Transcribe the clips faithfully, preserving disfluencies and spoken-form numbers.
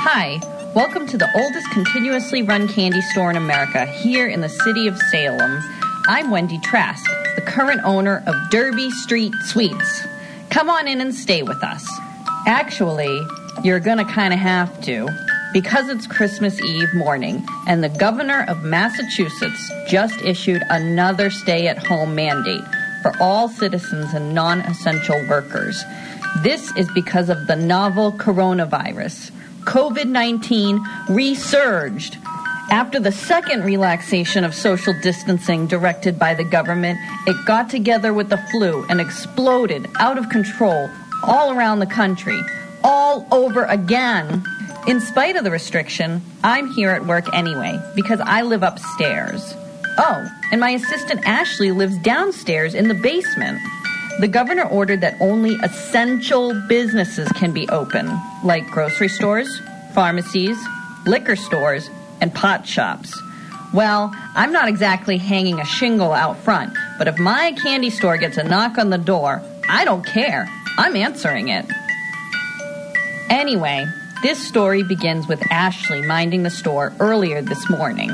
Hi, welcome to the oldest continuously run candy store in America, here in the city of Salem. I'm Wendy Trask, the current owner of Derby Street Sweets. Come on in and stay with us. Actually, you're gonna kinda have to, because it's Christmas Eve morning, and the governor of Massachusetts just issued another stay-at-home mandate for all citizens and non-essential workers. This is because of the novel coronavirus. covid nineteen resurged. After the second relaxation of social distancing directed by the government, it got together with the flu and exploded out of control all around the country, all over again. In spite of the restriction, I'm here at work anyway because I live upstairs. Oh, and my assistant Ashley lives downstairs in the basement. The governor ordered that only essential businesses can be open, like grocery stores, pharmacies, liquor stores, and pot shops. Well, I'm not exactly hanging a shingle out front, but if my candy store gets a knock on the door, I don't care. I'm answering it. Anyway, this story begins with Ashley minding the store earlier this morning.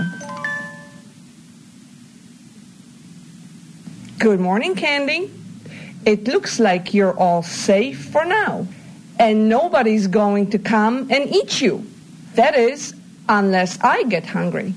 Good morning, Candy. It looks like you're all safe for now, and nobody's going to come and eat you. That is, unless I get hungry.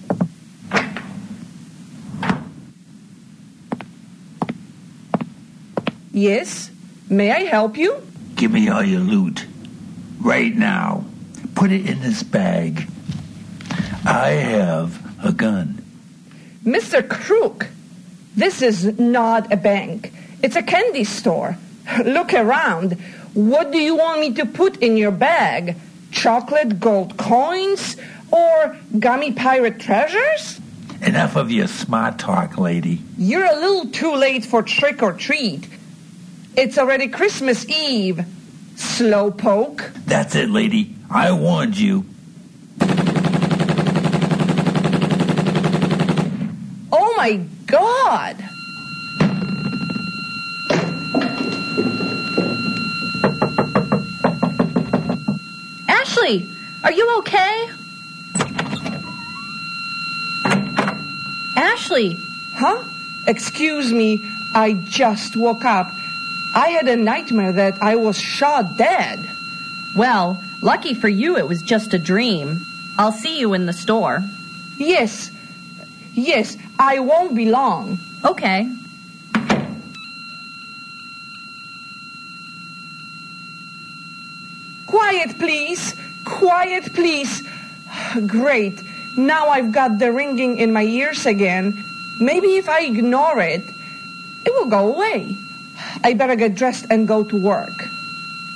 Yes, may I help you? Give me all your loot. Right now. Put it in this bag. I have a gun. Mister Crook, this is not a bank. It's a candy store. Look around. What do you want me to put in your bag? Chocolate gold coins or gummy pirate treasures? Enough of your smart talk, lady. You're a little too late for trick or treat. It's already Christmas Eve, slowpoke. That's it, lady. I warned you. Oh, my God! Ashley, are you okay? Ashley! Huh? Excuse me, I just woke up. I had a nightmare that I was shot dead. Well, lucky for you it was just a dream. I'll see you in the store. Yes, yes, I won't be long. Okay. Quiet, please. Quiet, please. Great. Now I've got the ringing in my ears again. Maybe if I ignore it, it will go away. I better get dressed and go to work.